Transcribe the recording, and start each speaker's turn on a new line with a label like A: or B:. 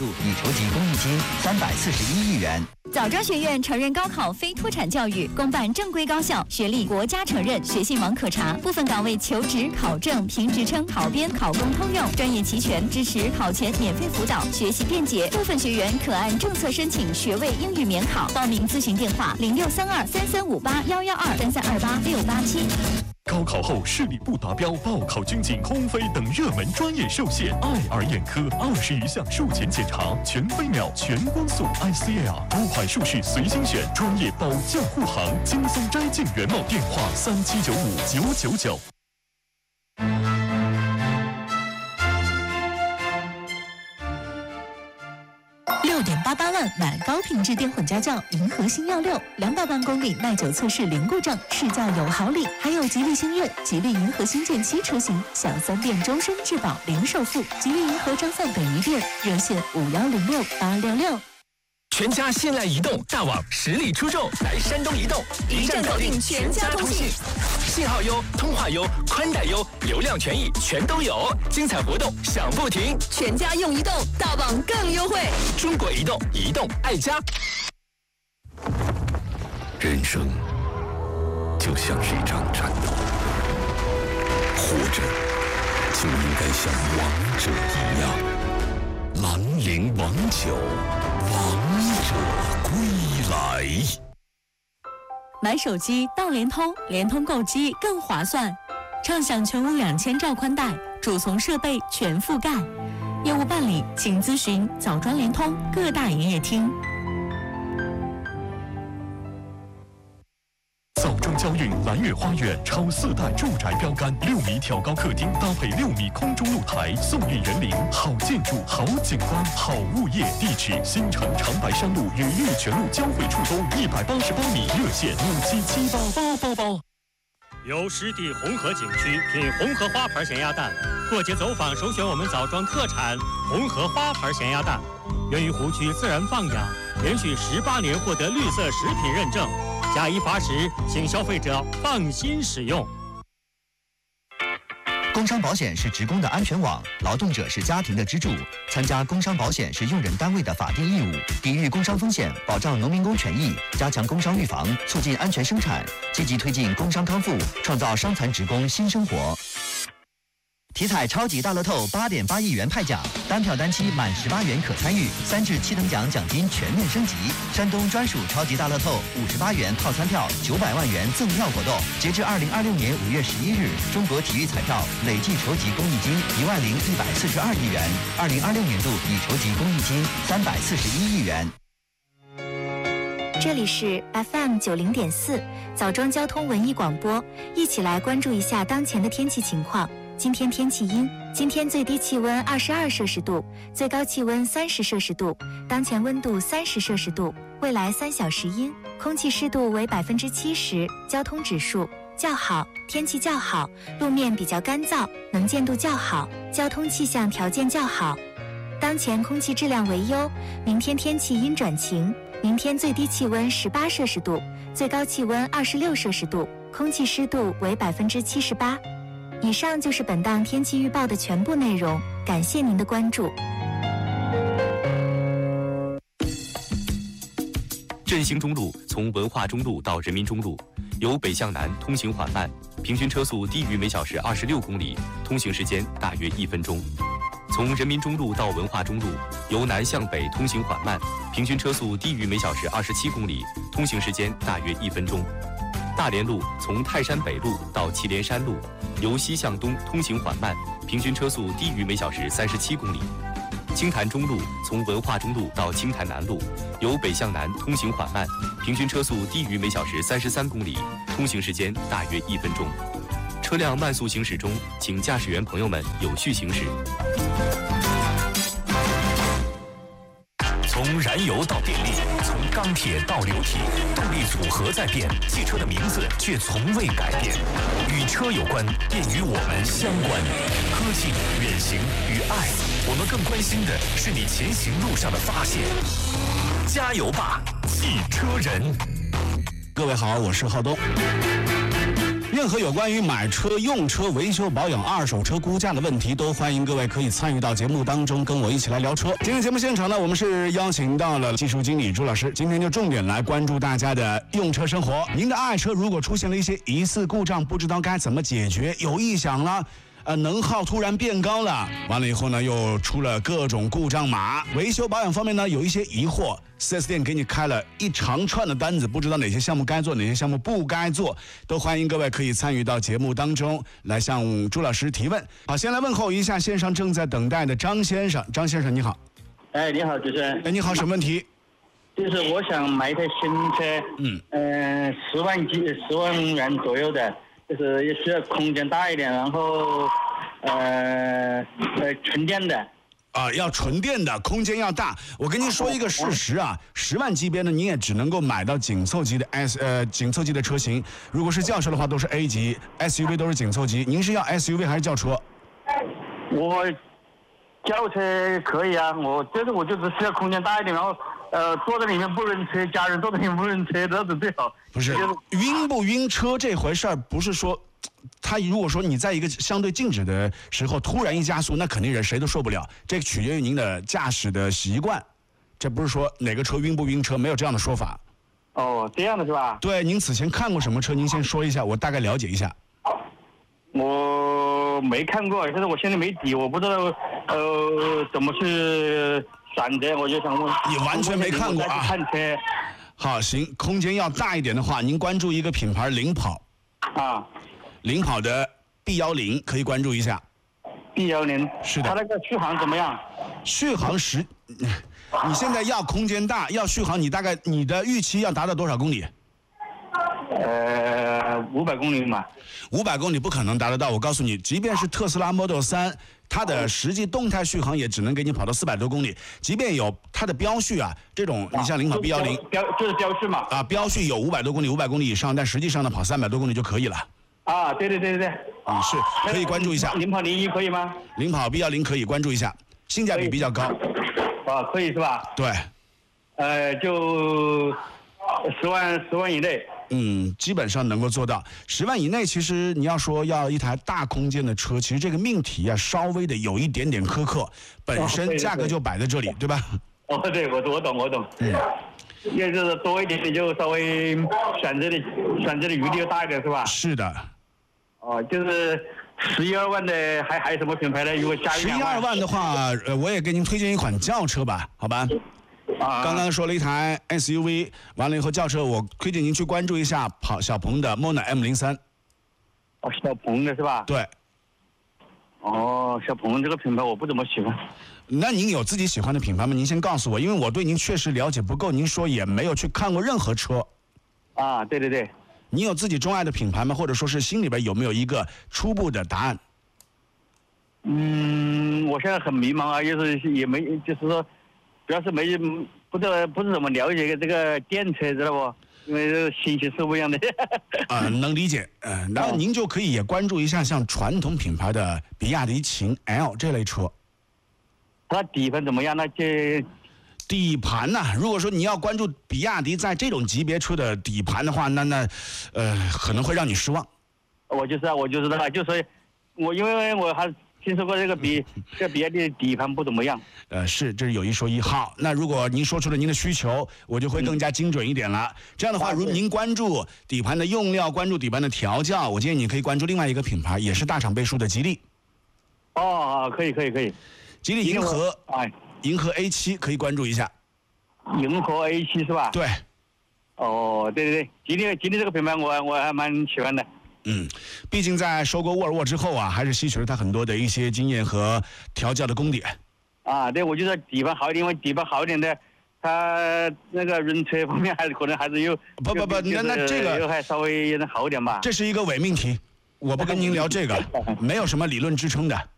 A: 度已筹集公益金341亿元。
B: 枣庄学院承认高考非脱产教育，公办正规高校，学历国家承认，学信网可查。部分岗位求职、考证、评职称、考编、考公通用，专业齐全，支持考前免费辅导，学习便捷。部分学员可按政策申请学位英语免考。报名咨询电话：063233581123328687。
C: 高考后视力不达标、报考军警、空飞等热门专业受限，爱尔眼科20余项术前检查，全飞秒、全光速 ICL， 多款术式随心选，专业保驾护航，轻松摘镜原貌。电话37959999。
D: 6.88万买高品质电混家轿，银河星耀6，200万公里耐久测试零故障，试驾有好礼，还有吉利星越、吉利银河星舰7车型，享3电终身质保零首付，吉利银河张范等一店，热线5106-866。
E: 全家信赖移动大网实力出售，来山东移动，一站搞定全家通信，信号优、通话优、宽带优，流量权益全都有，精彩活动享不停。
F: 全家用移动，大网更优惠。
E: 中国移动，移动爱家。
G: 人生就像是一场战斗，活着就应该像王者一样。兰陵王酒，王者归来。
D: 买手机到联通，联通购机更划算，畅享全屋2000兆宽带，主从设备全覆盖。业务办理，请咨询枣庄联通各大营业厅。
C: 枣庄交运蓝月花园超4代住宅标杆，6米挑高客厅搭配6米空中露台，送礼园林，好建筑、好景观、好物业。地址：新城长白山路与玉泉路交汇处东188米，热线57788888。
H: 由湿地红河景区品红河花牌咸鸭蛋，过节走访首选我们枣庄特产红河花牌咸鸭蛋，源于湖区自然放养，连续18年获得绿色食品认证。假一罚10，请消费者放心使用。
A: 工伤保险是职工的安全网，劳动者是家庭的支柱。参加工伤保险是用人单位的法定义务，抵御工伤风险，保障农民工权益，加强工伤预防，促进安全生产，积极推进工伤康复，创造伤残职工新生活。体彩超级大乐透8.8亿元派奖，单票单期满18元可参与，3至7等奖奖金全面升级。山东专属超级大乐透58元套餐票900万元赠票活动，截至2026年5月11日，中国体育彩票累计筹集公益金10142亿元，2026年度已筹集公益金341亿元。
B: 这里是 FM 90.4枣庄交通文艺广播，一起来关注一下当前的天气情况。今天天气阴，今天最低气温22摄氏度，最高气温30摄氏度，当前温度30摄氏度，未来3小时阴，空气湿度为70%，交通指数较好，天气较好，路面比较干燥，能见度较好，交通气象条件较好。当前空气质量为优，明天天气阴转晴，明天最低气温18摄氏度，最高气温26摄氏度，空气湿度为78%。以上就是本档天气预报的全部内容，感谢您的关注。
I: 振兴中路从文化中路到人民中路，由北向南通行缓慢，平均车速低于每小时26公里，通行时间大约1分钟。从人民中路到文化中路，由南向北通行缓慢，平均车速低于每小时27公里，通行时间大约1分钟。大连路从泰山北路到祁连山路，由西向东通行缓慢，平均车速低于每小时37公里。青潭中路从文化中路到青潭南路，由北向南通行缓慢，平均车速低于每小时33公里，通行时间大约1分钟。车辆慢速行驶中，请驾驶员朋友们有序行驶。
G: 从燃油到电力，从钢铁到流体，动力组合在变，汽车的名字却从未改变。与车有关，便与我们相关。科技、远行与爱，我们更关心的是你前行路上的发现。加油吧，汽车人！
J: 各位好，我是浩东。 任何有关于买车、用车、维修保养、二手车估价的问题，都欢迎各位可以参与到节目当中，跟我一起来聊车。今天节目现场呢，我们是邀请到了技术经理朱老师，今天就重点来关注大家的用车生活。您的爱车如果出现了一些疑似故障，不知道该怎么解决，有异响了。能耗突然变高了，完了以后呢，又出了各种故障码。维修保养方面呢，有一些疑惑，4S 店给你开了一长串的单子，不知道哪些项目该做，哪些项目不该做，都欢迎各位可以参与到节目当中来向朱老师提问。好，先来问候一下线上正在等待的张先生。张先生你好。
K: 哎，你好，主持人。
J: 哎，你好，什么问题？
K: 就是我想买一台新车，10万元左右的。就是也需要空间大一点，然后纯电的
J: 要纯电的，空间要大。我跟您说一个事实啊，10万级别呢，你也只能够买到紧凑级的紧凑级的车型。如果是轿车的话，都是 A 级 ，SUV 都是紧凑级。您是要 SUV 还是轿车？
K: 我轿车可以啊，我就只需要空间大一点，然后坐在里面不晕车，家人坐在里面不晕车，这样子最好。
J: 不是晕不晕车这回事儿，不是说他如果说你在一个相对静止的时候突然一加速，那肯定人谁都受不了。这个取决于您的驾驶的习惯，这不是说哪个车晕不晕车，没有这样的说法。
K: 哦，这样的是吧？
J: 对，您此前看过什么车？您先说一下，我大概了解一下。
K: 我没看过，但是我现在没底，我不知道怎么去选择，我就想问。
J: 你完全没看过啊？
K: 看车。
J: 好，行，空间要大一点的话，您关注一个品牌领跑。
K: 啊。
J: 领跑的 B10可以关注一下。
K: B10。
J: 是的。
K: 它那个续航怎么样？
J: 续航你现在要空间大，要续航，你大概你的预期要达到多少公里
K: ？500公里嘛。
J: 500公里不可能达得到，我告诉你，即便是特斯拉 Model 3，它的实际动态续航也只能给你跑到400多公里。即便有它的标续啊，这种你像领跑 B10，
K: 就是标续嘛。
J: 啊，标续有500多公里、500公里以上，但实际上呢，跑300多公里就可以了。
K: 啊，对。
J: 是可以关注一下。
K: 领跑01可以吗？
J: 领跑 B10可以关注一下，性价比比较高。
K: 啊，可以是吧？
J: 对。
K: 就10万以内。
J: 基本上能够做到10万以内。其实你要说要一台大空间的车，其实这个命题啊，稍微的有一点点苛刻，本身价格就摆在这里，对吧？
K: 哦，对，我懂。要是多一点点，就稍微选择的余地要大一点，是吧？
J: 是的。
K: 哦，就是11、2万的还有什么品牌呢？如果加
J: 11、2万的话，我也给您推荐一款轿车吧，好吧？刚刚说了一台 SUV， 完了以后轿车，我推荐您去关注一下小鹏的 Mona M03。
K: 哦，小鹏的是吧？
J: 对。
K: 哦，小鹏这个品牌我不怎么喜欢。
J: 那您有自己喜欢的品牌吗？您先告诉我，因为我对您确实了解不够。您说也没有去看过任何车。
K: 啊，对。
J: 你有自己钟爱的品牌吗？或者说是心里边有没有一个初步的答案？
K: 我现在很迷茫啊，也没，就是说，主要是不是怎么了解这个电车，知道不？因为信息是不一样的。
J: 能理解。然后您就可以也关注一下像传统品牌的比亚迪秦 L 这类车。
K: 它底盘怎么样？
J: 底盘呢？如果说你要关注比亚迪在这种级别车的底盘的话，那可能会让你失望。
K: 我就知道，就是因为我还听说过这比亚迪的底盘不怎么样。
J: 是，这是有一说一。好，那如果您说出了您的需求，我就会更加精准一点了。这样的话，如您关注底盘的用料，关注底盘的调教，我建议你可以关注另外一个品牌，也是大厂背书的吉利。
K: 哦，可以。
J: 吉利银河，银河 A7 可以关注一下。
K: 银河 A7 是吧？
J: 对。
K: 哦，对，吉利这个品牌我还蛮喜欢的。
J: 毕竟在收购沃尔沃之后啊，还是吸取了它很多的一些经验和调教的功点。
K: 啊，对，我觉得底盘好一点，因为底盘好一点的，它那个晕车方面可能还是有。不，
J: 那这个
K: 还稍微好一点吧。
J: 这是一个伪命题，我不跟您聊这个，没有什么理论支撑的。